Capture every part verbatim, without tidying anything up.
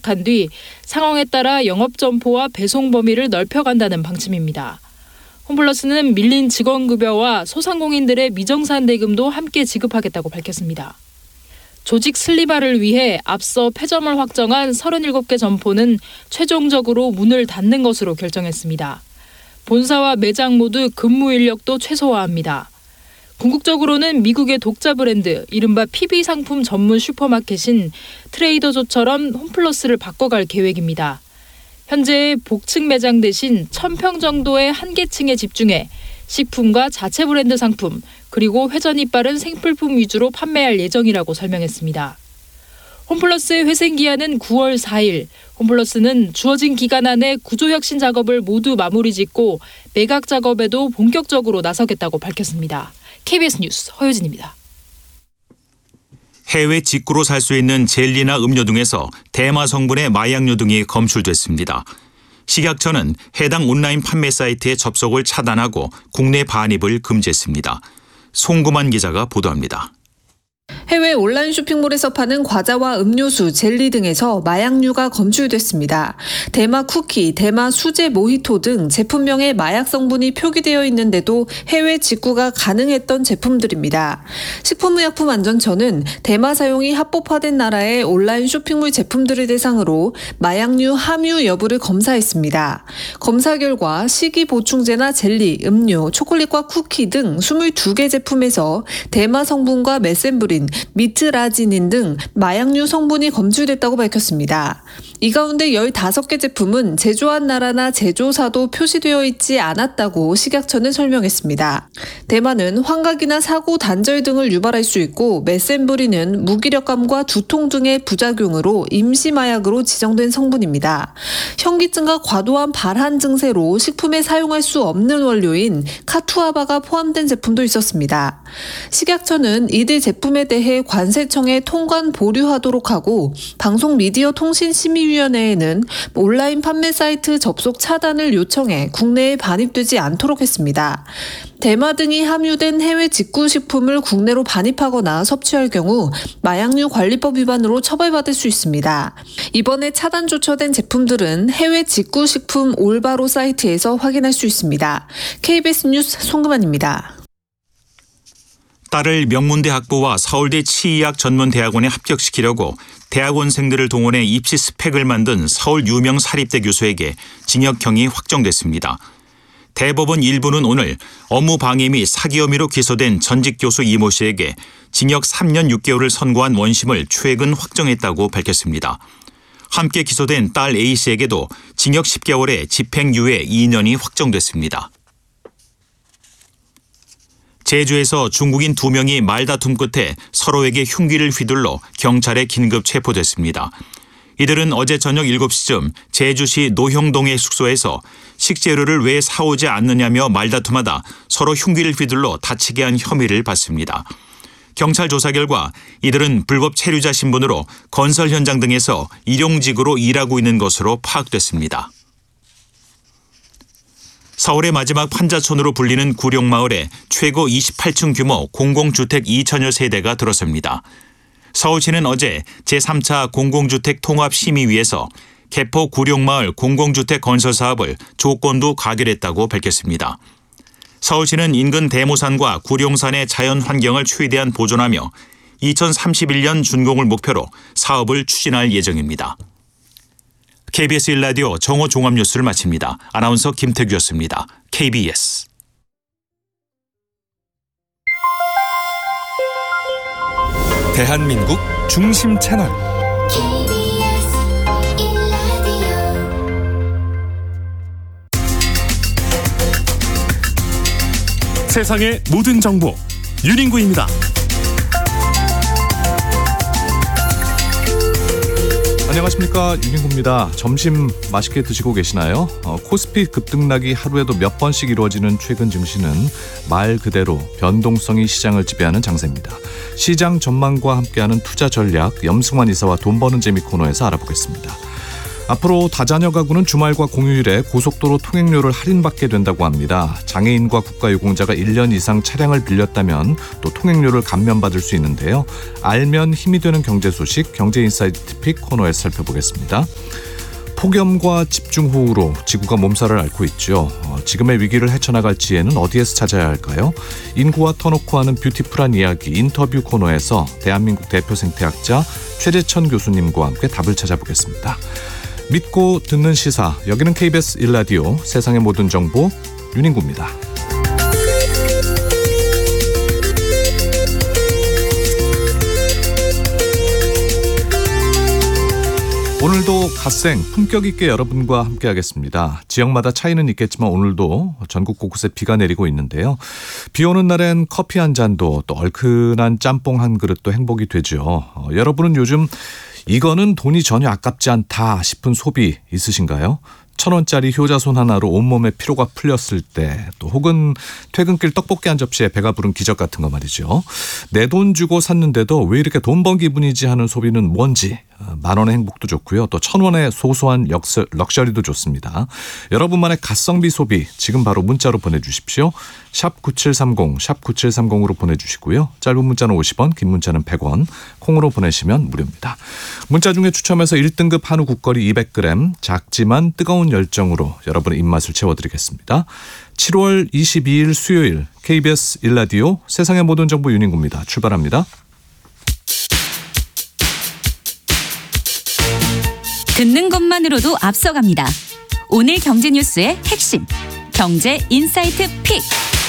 시작한 뒤 상황에 따라 영업 점포와 배송 범위를 넓혀간다는 방침입니다. 홈플러스는 밀린 직원급여와 소상공인들의 미정산 대금도 함께 지급하겠다고 밝혔습니다. 조직 슬림화를 위해 앞서 폐점을 확정한 서른일곱 개 점포는 최종적으로 문을 닫는 것으로 결정했습니다. 본사와 매장 모두 근무 인력도 최소화합니다. 궁극적으로는 미국의 독자 브랜드, 이른바 피비 상품 전문 슈퍼마켓인 트레이더조처럼 홈플러스를 바꿔갈 계획입니다. 현재 복층 매장 대신 천 평 정도의 한 개층에 집중해 식품과 자체 브랜드 상품, 그리고 회전이 빠른 생필품 위주로 판매할 예정이라고 설명했습니다. 홈플러스의 회생기한은 구월 사일, 홈플러스는 주어진 기간 안에 구조혁신 작업을 모두 마무리 짓고 매각 작업에도 본격적으로 나서겠다고 밝혔습니다. 케이비에스 뉴스 허효진입니다. 해외 직구로 살 수 있는 젤리나 음료 등에서 대마 성분의 마약류 등이 검출됐습니다. 식약처는 해당 온라인 판매 사이트의 접속을 차단하고 국내 반입을 금지했습니다. 송구만 기자가 보도합니다. 해외 온라인 쇼핑몰에서 파는 과자와 음료수, 젤리 등에서 마약류가 검출됐습니다. 대마 쿠키, 대마 수제 모히토 등 제품명에 마약 성분이 표기되어 있는데도 해외 직구가 가능했던 제품들입니다. 식품의약품안전처는 대마 사용이 합법화된 나라의 온라인 쇼핑몰 제품들을 대상으로 마약류 함유 여부를 검사했습니다. 검사 결과 식이보충제나 젤리, 음료, 초콜릿과 쿠키 등 이십이 개 제품에서 대마 성분과 메센브린, 미트라지닌 등 마약류 성분이 검출됐다고 밝혔습니다. 이 가운데 열다섯 개 제품은 제조한 나라나 제조사도 표시되어 있지 않았다고 식약처는 설명했습니다. 대마는 환각이나 사고 단절 등을 유발할 수 있고 메센브린은 무기력감과 두통 등의 부작용으로 임시마약으로 지정된 성분입니다. 현기증과 과도한 발한 증세로 식품에 사용할 수 없는 원료인 카투아바가 포함된 제품도 있었습니다. 식약처는 이들 제품에 대해 관세청에 통관 보류하도록 하고 방송미디어통신심의위원회에는 온라인 판매 사이트 접속 차단을 요청해 국내에 반입되지 않도록 했습니다. 대마 등이 함유된 해외 직구 식품을 국내로 반입하거나 섭취할 경우 마약류 관리법 위반으로 처벌받을 수 있습니다. 이번에 차단 조처된 제품들은 해외 직구 식품 올바로 사이트에서 확인할 수 있습니다. 케이비에스 뉴스 송금환입니다. 딸을 명문대학부와 서울대 치의학 전문대학원에 합격시키려고 대학원생들을 동원해 입시 스펙을 만든 서울 유명 사립대 교수에게 징역형이 확정됐습니다. 대법원 일 부는 오늘 업무 방해 및 사기 혐의로 기소된 전직 교수 이모 씨에게 징역 삼 년 육 개월을 선고한 원심을 최근 확정했다고 밝혔습니다. 함께 기소된 딸 A 씨에게도 징역 십 개월에 집행유예 이 년이 확정됐습니다. 제주에서 중국인 두 명이 말다툼 끝에 서로에게 흉기를 휘둘러 경찰에 긴급 체포됐습니다. 이들은 어제 저녁 일곱 시쯤 제주시 노형동의 숙소에서 식재료를 왜 사오지 않느냐며 말다툼하다 서로 흉기를 휘둘러 다치게 한 혐의를 받습니다. 경찰 조사 결과 이들은 불법 체류자 신분으로 건설 현장 등에서 일용직으로 일하고 있는 것으로 파악됐습니다. 서울의 마지막 환자촌으로 불리는 구룡마을에 최고 이십팔 층 규모 공공주택 이천여 세대가 들어섭니다. 서울시는 어제 제삼 차 공공주택 통합심의위에서 개포 구룡마을 공공주택 건설 사업을 조건도 가결했다고 밝혔습니다. 서울시는 인근 대모산과 구룡산의 자연환경을 최대한 보존하며 이천삼십일 년 준공을 목표로 사업을 추진할 예정입니다. 케이비에스 일 라디오 정오 종합뉴스를 마칩니다. 아나운서 김태규였습니다. 케이비에스. 대한민국 중심 채널 케이비에스 일 라디오 세상의 모든 정보 윤인구입니다. 안녕하십니까, 윤인구입니다. 점심 맛있게 드시고 계시나요? 어, 코스피 급등락이 하루에도 몇 번씩 이루어지는 최근 증시는 말 그대로 변동성이 시장을 지배하는 장세입니다. 시장 전망과 함께하는 투자 전략, 염승환 이사와 돈 버는 재미 코너에서 알아보겠습니다. 앞으로 다자녀 가구는 주말과 공휴일에 고속도로 통행료를 할인받게 된다고 합니다. 장애인과 국가유공자가 일 년 이상 차량을 빌렸다면 또 통행료를 감면받을 수 있는데요. 알면 힘이 되는 경제 소식 경제인사이트 픽 코너에서 살펴보겠습니다. 폭염과 집중호우로 지구가 몸살을 앓고 있죠. 어, 지금의 위기를 헤쳐나갈 지혜는 어디에서 찾아야 할까요? 인구와 터놓고 하는 뷰티풀한 이야기 인터뷰 코너에서 대한민국 대표 생태학자 최재천 교수님과 함께 답을 찾아보겠습니다. 믿고 듣는 시사, 여기는 케이비에스 일 라디오 세상의 모든 정보 윤인구입니다. 오늘도 갓생 품격 있게 여러분과 함께하겠습니다. 지역마다 차이는 있겠지만 오늘도 전국 곳곳에 비가 내리고 있는데요. 비 오는 날엔 커피 한 잔도 또 얼큰한 짬뽕 한 그릇도 행복이 되죠. 어, 여러분은 요즘 이거는 돈이 전혀 아깝지 않다 싶은 소비 있으신가요? 천 원짜리 효자손 하나로 온몸의 피로가 풀렸을 때, 또 혹은 퇴근길 떡볶이 한 접시에 배가 부른 기적 같은 거 말이죠. 내 돈 주고 샀는데도 왜 이렇게 돈 번 기분이지 하는 소비는 뭔지, 만 원의 행복도 좋고요. 또 천 원의 소소한 럭셔, 럭셔리도 좋습니다. 여러분만의 가성비 소비 지금 바로 문자로 보내주십시오. 샵 구칠삼공, 샵 구칠삼공으로 보내주시고요. 짧은 문자는 오십 원, 긴 문자는 백 원, 콩으로 보내시면 무료입니다. 문자 중에 추첨해서 일 등급 한우 국거리 이백 그램, 작지만 뜨거운 열정으로 여러분의 입맛을 채워드리겠습니다. 칠월 이십이일 수요일 케이비에스 일 라디오 세상의 모든 정보 윤인구입니다. 출발합니다. 듣는 것만으로도 앞서갑니다. 오늘 경제 뉴스의 핵심, 경제 인사이트 픽.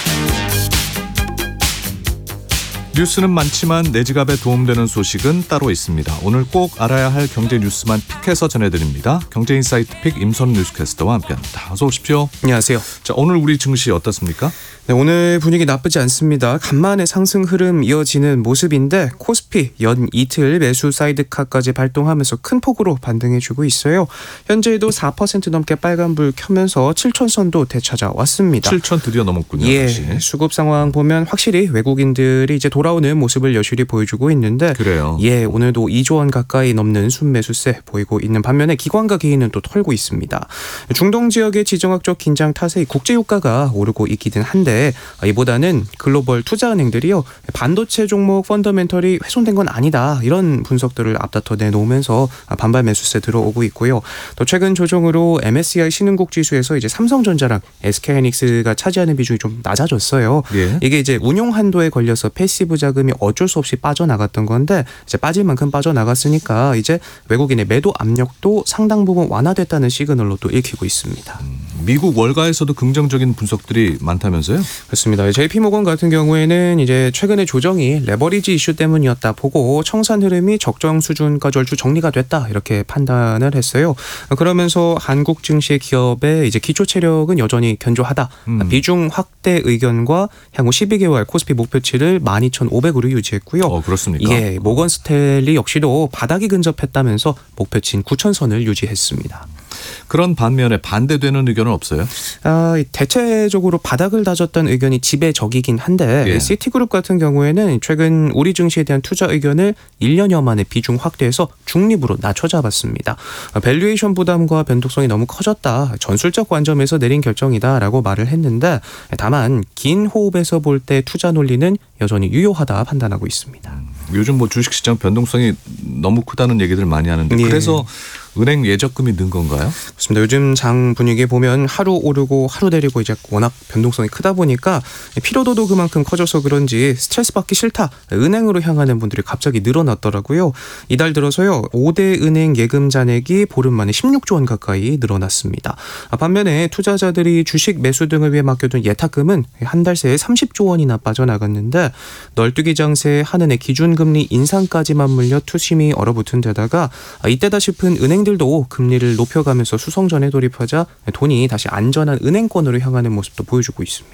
뉴스는 많지만 내 지갑에 도움되는 소식은 따로 있습니다. 오늘 꼭 알아야 할 경제 뉴스만 픽해서 전해드립니다. 경제인사이트 픽 임선우 뉴스캐스터와 함께합니다. 어서 오십시오. 안녕하세요. 자, 오늘 우리 증시 어떻습니까? 네, 오늘 분위기 나쁘지 않습니다. 간만에 상승 흐름 이어지는 모습인데 코스피 연 이틀 매수 사이드카까지 발동하면서 큰 폭으로 반등해주고 있어요. 현재도 사 퍼센트 넘게 빨간불 켜면서 칠천 선도 되찾아왔습니다. 칠천 드디어 넘었군요. 예, 다시. 수급 상황 보면 확실히 외국인들이 이제 돌아오는 모습을 여실히 보여주고 있는데, 그래요. 예, 오늘도 이조 원 가까이 넘는 순매수세 보이고 있는 반면에 기관과 개인은 또 털고 있습니다. 중동 지역의 지정학적 긴장 탓에 국제유가가 오르고 있기는 한데 이보다는 글로벌 투자은행들이요, 반도체 종목 펀더멘털이 훼손된 건 아니다, 이런 분석들을 앞다퉈 내놓으면서 반발 매수세 들어오고 있고요. 또 최근 조정으로 엠에스시아이 신흥국 지수에서 이제 삼성전자랑 에스케이하이닉스가 차지하는 비중이 좀 낮아졌어요. 예. 이게 이제 운용 한도에 걸려서 패시브 자금이 어쩔 수 없이 빠져나갔던 건데, 이제 빠질 만큼 빠져나갔으니까 이제 외국인의 매도 압력도 상당 부분 완화됐다는 시그널로 또 읽히고 있습니다. 음, 미국 월가에서도 긍정적인 분석들이 많다면서요? 그렇습니다. 제이피모건 같은 경우에는 이제 최근의 조정이 레버리지 이슈 때문이었다 보고 청산 흐름이 적정 수준까지 얼추 정리가 됐다, 이렇게 판단을 했어요. 그러면서 한국 증시 기업의 이제 기초 체력은 여전히 견조하다. 음. 비중 확대 의견과 향후 십이 개월 코스피 목표치를 만 이천오백으로 유지했고요. 어, 그렇습니까? 예, 모건 스탠리 역시도 바닥이 근접했다면서 목표치인 구천 선을 유지했습니다. 그런 반면에 반대되는 의견은 없어요? 아, 대체적으로 바닥을 다졌던 의견이 지배적이긴 한데, 예. 시티그룹 같은 경우에는 최근 우리 증시에 대한 투자 의견을 일 년여 만에 비중 확대해서 중립으로 낮춰잡았습니다. 밸류에이션 부담과 변동성이 너무 커졌다, 전술적 관점에서 내린 결정이다라고 말을 했는데, 다만 긴 호흡에서 볼 때 투자 논리는 여전히 유효하다 판단하고 있습니다. 음, 요즘 뭐 주식시장 변동성이 너무 크다는 얘기들 많이 하는데, 예. 그래서 은행 예적금이 는 건가요? 그렇습니다. 요즘 장 분위기 보면 하루 오르고 하루 내리고 이제 워낙 변동성이 크다 보니까 피로도도 그만큼 커져서 그런지 스트레스 받기 싫다, 은행으로 향하는 분들이 갑자기 늘어났더라고요. 이달 들어서요, 오 대 은행 예금 잔액이 보름 만에 십육조 원 가까이 늘어났습니다. 반면에 투자자들이 주식 매수 등을 위해 맡겨둔 예탁금은 한 달 새에 삼십조 원이나 빠져나갔는데, 널뛰기 장세에 한은의 기준금리 인상까지 맞물려 투심이 얼어붙은 데다가 이때다 싶은 은행 들도 금리를 높여가면서 수성전에 돌입하자 돈이 다시 안전한 은행권으로 향하는 모습도 보여주고 있습니다.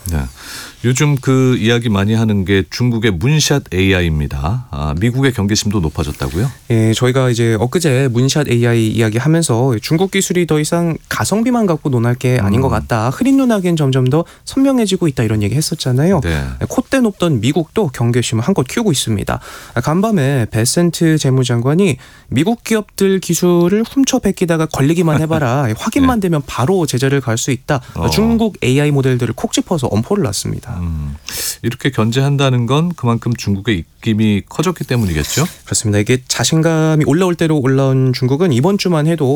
네. 요즘 그 이야기 많이 하는 게 중국의 문샷 에이아이입니다. 아, 미국의 경계심도 높아졌다고요? 예, 저희가 이제 엊그제 문샷 에이아이 이야기하면서 중국 기술이 더 이상 가성비만 갖고 논할 게 아닌 것 같다. 흐린 눈하기엔 점점 더 선명해지고 있다 이런 얘기 했었잖아요. 네. 콧대 높던 미국도 경계심을 한껏 키우고 있습니다. 간밤에 베센트 재무장관이 미국 기업들 기술을 훔쳐 뺏기다가 걸리기만 해봐라. 확인만 되면 바로 제재를 갈 수 있다. 어. 중국 에이아이 모델들을 콕 짚어서 엄포를 놨습니다. 음, 이렇게 견제한다는 건 그만큼 중국의 입김이 커졌기 때문이겠죠? 그렇습니다. 이게 자신감이 올라올 대로 올라온 중국은 이번 주만 해도